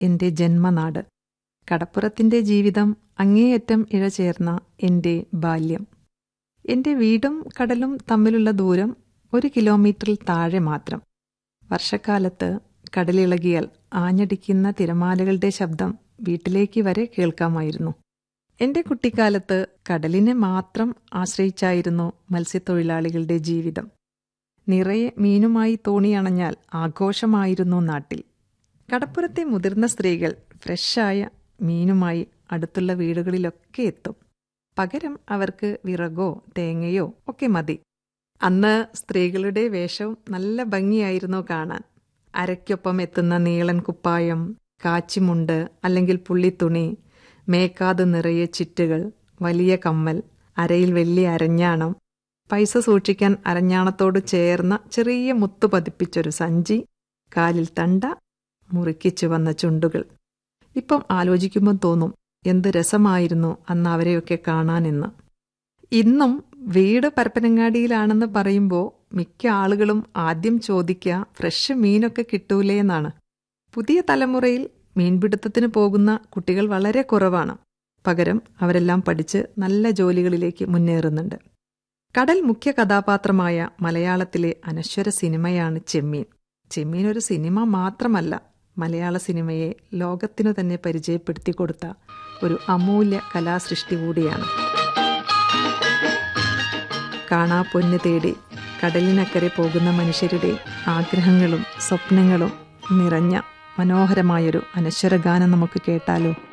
എൻ്റെ ജന്മനാട്. കടപ്പുറത്തിൻ്റെ ജീവിതം അങ്ങേയറ്റം ഇഴചേർന്ന എൻ്റെ ബാല്യം. എൻ്റെ വീടും കടലും തമ്മിലുള്ള ദൂരം 1 കിലോമീറ്ററിൽ താഴെ മാത്രം. വർഷക്കാലത്ത് കടലിളകിയാൽ ആഞ്ഞടിക്കുന്ന തിരമാലകളുടെ ശബ്ദം വീട്ടിലേക്ക് വരെ കേൾക്കാമായിരുന്നു. എൻ്റെ കുട്ടിക്കാലത്ത് കടലിനെ മാത്രം ആശ്രയിച്ചായിരുന്നു മത്സ്യത്തൊഴിലാളികളുടെ ജീവിതം. നിറയെ മീനുമായി തോണിയണഞ്ഞാൽ ആഘോഷമായിരുന്നു നാട്ടിൽ. കടപ്പുറത്തെ മുതിർന്ന സ്ത്രീകൾ ഫ്രഷായ മീനുമായി അടുത്തുള്ള വീടുകളിലൊക്കെ എത്തും. പകരം അവർക്ക് വിറകോ തേങ്ങയോ ഒക്കെ മതി. അന്ന് സ്ത്രീകളുടെ വേഷവും നല്ല ഭംഗിയായിരുന്നു കാണാൻ. അരയ്ക്കൊപ്പം എത്തുന്ന നീളൻ കുപ്പായം, കാച്ചിമുണ്ട് അല്ലെങ്കിൽ പുള്ളിത്തുണി, മേക്കാത് നിറയെ ചിറ്റുകൾ, വലിയ കമ്മൽ, അരയിൽ വലിയ അരഞ്ഞാണം, പൈസ സൂക്ഷിക്കാൻ അരഞ്ഞാണത്തോട് ചേർന്ന ചെറിയ മുത്തു പതിപ്പിച്ചൊരു സഞ്ചി, കാലിൽ തണ്ട, മുറുക്കി ചുവന്ന ചുണ്ടുകൾ. ഇപ്പം ആലോചിക്കുമ്പോൾ തോന്നും എന്ത് രസമായിരുന്നു അന്ന് അവരെയൊക്കെ കാണാനെന്ന്. ഇന്നും വീട് പരപ്പനങ്ങാടിയിലാണെന്ന് പറയുമ്പോൾ മിക്ക ആളുകളും ആദ്യം ചോദിക്കുക ഫ്രഷ് മീനൊക്കെ കിട്ടൂലേ എന്നാണ്. പുതിയ തലമുറയിൽ മീൻപിടുത്തത്തിന് പോകുന്ന കുട്ടികൾ വളരെ കുറവാണ്. പകരം അവരെല്ലാം പഠിച്ച് നല്ല ജോലികളിലേക്ക് മുന്നേറുന്നുണ്ട്. കടൽ മുഖ്യ കഥാപാത്രമായ മലയാളത്തിലെ അനശ്വര സിനിമയാണ് ചെമ്മീൻ. ചെമ്മീൻ ഒരു സിനിമ മാത്രമല്ല, മലയാള സിനിമയെ ലോകത്തിനു തന്നെ പരിചയപ്പെടുത്തി കൊടുത്ത ഒരു അമൂല്യ കലാസൃഷ്ടി കൂടിയാണ്. കാണാ പൊന്ന് തേടി കടലിനക്കരെ പോകുന്ന മനുഷ്യരുടെ ആഗ്രഹങ്ങളും സ്വപ്നങ്ങളും നിറഞ്ഞ മനോഹരമായൊരു അനശ്വര ഗാനം നമുക്ക് കേട്ടാലോ?